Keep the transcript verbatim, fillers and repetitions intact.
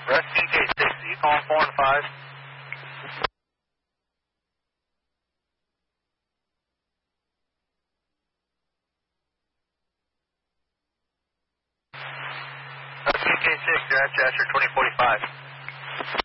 Rescue K six, are you calling four and five? Rescue K six, you're at Jasher twenty forty-five.